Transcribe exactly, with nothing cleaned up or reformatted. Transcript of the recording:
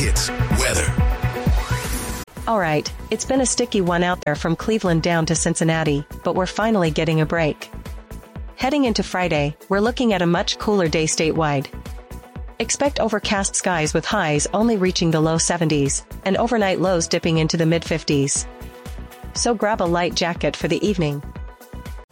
Hits weather. All right, it's been a sticky one out there from Cleveland down to Cincinnati, but we're finally getting a break. Heading into Friday, we're looking at a much cooler day statewide. Expect overcast skies with highs only reaching the low seventies, and overnight lows dipping into the mid fifties. So grab a light jacket for the evening.